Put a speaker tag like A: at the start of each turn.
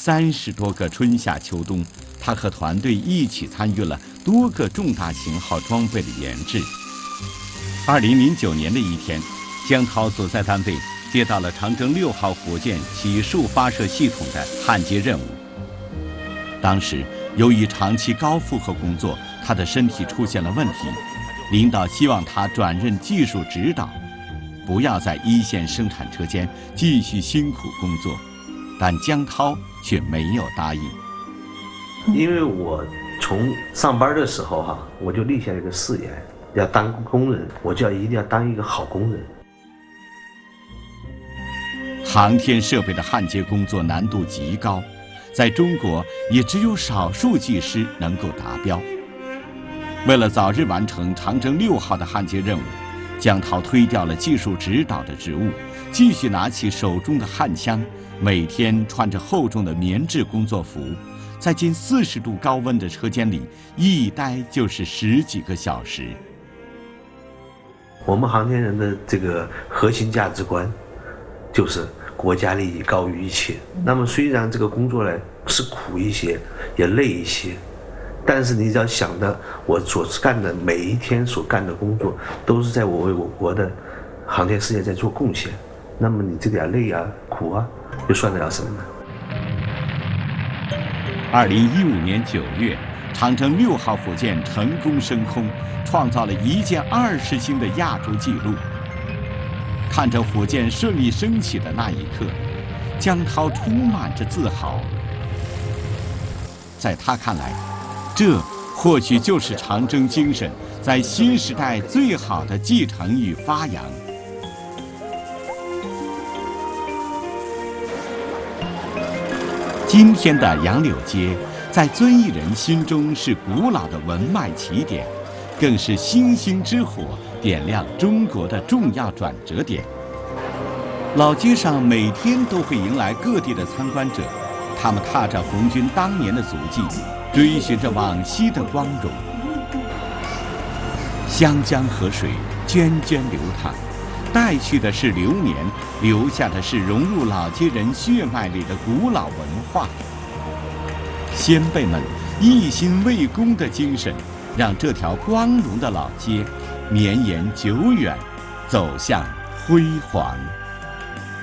A: 30多个春夏秋冬，他和团队一起参与了多个重大型号装备的研制。2009年的一天，江涛所在单位接到了长征6号火箭起数发射系统的焊接任务。当时由于长期高负荷工作，他的身体出现了问题，领导希望他转任技术指导，不要在一线生产车间继续辛苦工作，但江涛却没有答应。
B: 因为我从上班的时候我就立下了一个誓言，要当工人，我就一定要当一个好工人。
A: 航天设备的焊接工作难度极高，在中国也只有少数技师能够达标。为了早日完成长征6号的焊接任务，江涛推掉了技术指导的职务，继续拿起手中的焊枪，每天穿着厚重的棉质工作服，在近40度高温的车间里一待就是10几个小时。
B: 我们航天人的这个核心价值观就是国家利益高于一切。那么虽然这个工作呢是苦一些，也累一些，但是你只要想到我所干的每一天所干的工作都是在我为我国的航天事业在做贡献，那么你这点累啊苦啊又算得了什么呢
A: ？2015年9月，长征6号火箭成功升空，创造了1箭20星的亚洲纪录。看着火箭顺利升起的那一刻，江涛充满着自豪。在他看来，这或许就是长征精神在新时代最好的继承与发扬。今天的杨柳街，在遵义人心中是古老的文脉起点，更是星星之火点亮中国的重要转折点。老街上每天都会迎来各地的参观者，他们踏着红军当年的足迹，追寻着往昔的光荣。湘江河水涓涓流淌，带去的是流年，留下的是融入老街人血脉里的古老文化。先辈们一心为公的精神，让这条光荣的老街绵延久远，走向辉煌。